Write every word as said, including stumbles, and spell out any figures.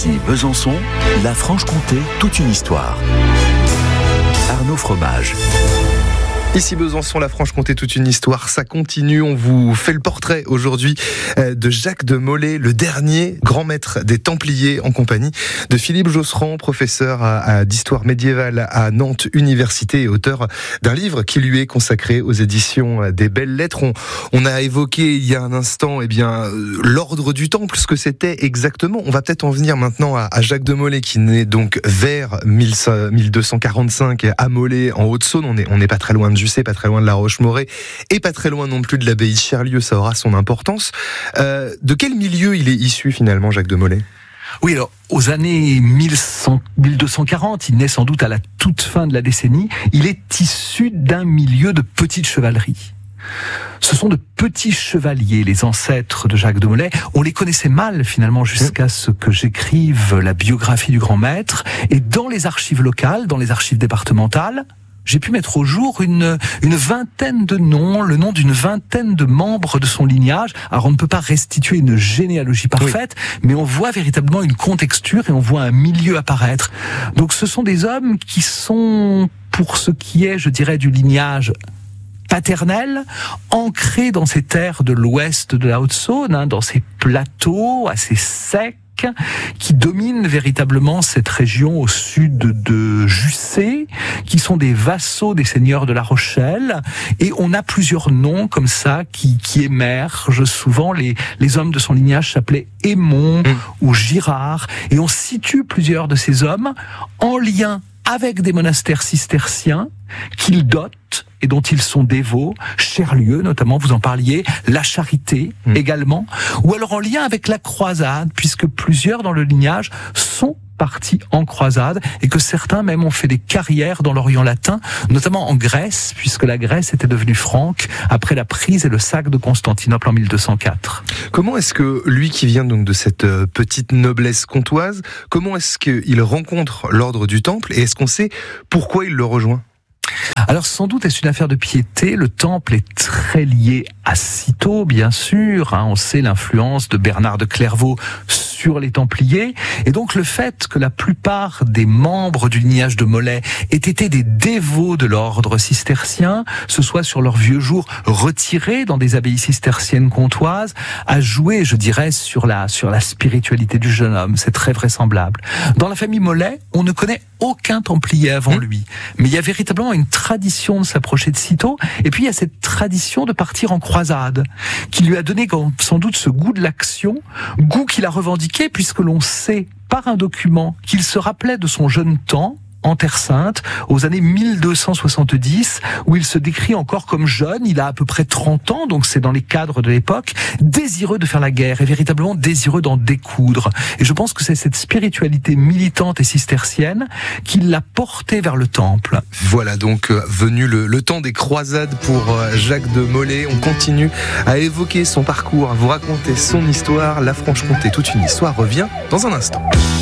Ici Besançon, la Franche-Comté, toute une histoire. Arnaud Fromage. Ici Besançon, la Franche-Comté, toute une histoire, ça continue. On vous fait le portrait aujourd'hui de Jacques de Molay, le dernier grand maître des Templiers, en compagnie de Philippe Josserand, professeur à, à, d'histoire médiévale à Nantes Université et auteur d'un livre qui lui est consacré aux éditions des Belles Lettres. On, on a évoqué il y a un instant eh bien, l'ordre du Temple, ce que c'était exactement. On va peut-être en venir maintenant à, à Jacques de Molay, qui naît donc vers mille deux cent quarante-cinq à Molay, en Haute-Saône. On n'est on n'est pas très loin de Jussey, pas très loin de La Roche-Morée et pas très loin non plus de l'abbaye de Cherlieu, ça aura son importance. Euh, de quel milieu il est issu finalement, Jacques de Molay ? Oui, alors, aux années mille cent, mille deux cent quarante, il naît sans doute à la toute fin de la décennie, il est issu d'un milieu de petite chevalerie. Ce sont de petits chevaliers, les ancêtres de Jacques de Molay. On les connaissait mal, finalement, jusqu'à ce que j'écrive la biographie du grand maître. Et dans les archives locales, dans les archives départementales, j'ai pu mettre au jour une, une vingtaine de noms, le nom d'une vingtaine de membres de son lignage. Alors, on ne peut pas restituer une généalogie parfaite, oui, mais on voit véritablement une contexture et on voit un milieu apparaître. Donc, ce sont des hommes qui sont, pour ce qui est, je dirais, du lignage paternel, ancrés dans ces terres de l'ouest de la Haute-Saône, hein, dans ces plateaux assez secs, qui dominent véritablement cette région au sud de Jussey, qui sont des vassaux des seigneurs de La Rochelle, et on a plusieurs noms comme ça qui, qui émergent. Souvent, les, les hommes de son lignage s'appelaient Aymon mmh. ou Girard, et on situe plusieurs de ces hommes en lien avec des monastères cisterciens qu'ils dotent et dont ils sont dévots, Cherlieu notamment, vous en parliez, la Charité mmh. également, ou alors en lien avec la croisade, puisque plusieurs dans le lignage sont partis en croisade, et que certains même ont fait des carrières dans l'Orient latin, notamment en Grèce, puisque la Grèce était devenue franque après la prise et le sac de Constantinople en mille deux cent quatre. Comment est-ce que lui qui vient donc de cette petite noblesse comtoise, comment est-ce qu'il rencontre l'ordre du Temple, et est-ce qu'on sait pourquoi il le rejoint ? Alors sans doute est-ce une affaire de piété. Le Temple est très lié à Cîteaux, bien sûr, hein, on sait l'influence de Bernard de Clairvaux sur les Templiers, et donc le fait que la plupart des membres du lignage de Molay aient été des dévots de l'ordre cistercien, ce soit sur leurs vieux jours retirés dans des abbayes cisterciennes comtoises, a joué, je dirais, sur la, sur la spiritualité du jeune homme. C'est très vraisemblable. Dans la famille Molay, on ne connaît aucun Templier avant lui, mais il y a véritablement une tradition de s'approcher de Cîteaux, et puis il y a cette tradition de partir en croisade, qui lui a donné sans doute ce goût de l'action, goût qu'il a revendiqué, puisque l'on sait par un document qu'il se rappelait de son jeune temps, en Terre Sainte, aux années mille deux cent soixante-dix, où il se décrit encore comme jeune, il a à peu près trente ans, donc c'est dans les cadres de l'époque, désireux de faire la guerre, et véritablement désireux d'en découdre. Et je pense que c'est cette spiritualité militante et cistercienne qui l'a porté vers le Temple. Voilà donc euh, venu le, le temps des croisades pour euh, Jacques de Molay. On continue à évoquer son parcours, à vous raconter son histoire. La Franche-Comté, toute une histoire, revient dans un instant.